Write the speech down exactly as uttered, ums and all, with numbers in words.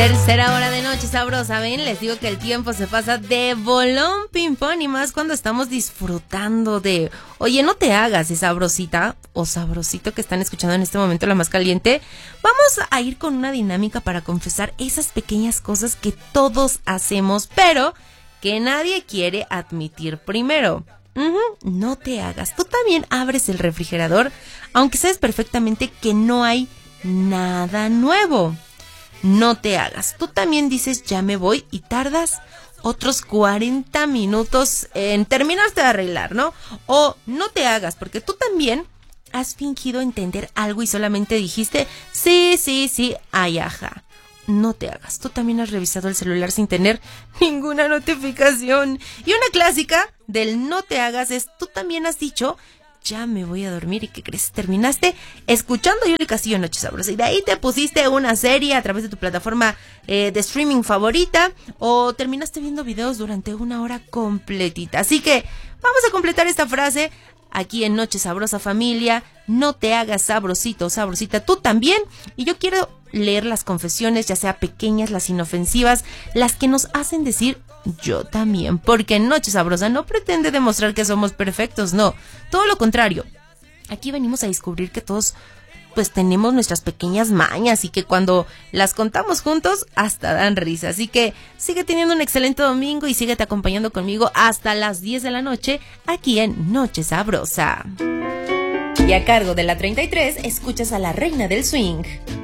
Tercera hora de Noche Sabrosa, ¿ven? Les digo que el tiempo se pasa de bolón ping pong y más cuando estamos disfrutando de... Oye, no te hagas esa sabrosita o sabrosito que están escuchando en este momento, la más caliente. Vamos a ir con una dinámica para confesar esas pequeñas cosas que todos hacemos, pero que nadie quiere admitir primero. Uh-huh, no te hagas. Tú también abres el refrigerador, aunque sabes perfectamente que no hay nada nuevo. No te hagas. Tú también dices ya me voy y tardas otros cuarenta minutos en terminarte de arreglar, ¿no? O no te hagas, porque tú también has fingido entender algo y solamente dijiste sí, sí, sí, ay, ajá. No te hagas. Tú también has revisado el celular sin tener ninguna notificación. Y una clásica del no te hagas es tú también has dicho ya me voy a dormir y ¿qué crees? Terminaste escuchando Yuri Castillo Noche Sabrosa y de ahí te pusiste una serie a través de tu plataforma eh, de streaming favorita o terminaste viendo videos durante una hora completita. Así que vamos a completar esta frase aquí en Noche Sabrosa familia. No te hagas sabrosito o sabrosita tú también. Y yo quiero leer las confesiones, ya sea pequeñas, las inofensivas, las que nos hacen decir yo también, porque Noche Sabrosa no pretende demostrar que somos perfectos, no, todo lo contrario. Aquí venimos a descubrir que todos pues tenemos nuestras pequeñas mañas y que cuando las contamos juntos hasta dan risa. Así que sigue teniendo un excelente domingo y síguete acompañando conmigo hasta las diez de la noche aquí en Noche Sabrosa. Y a cargo de la treinta y tres escuchas a la reina del swing.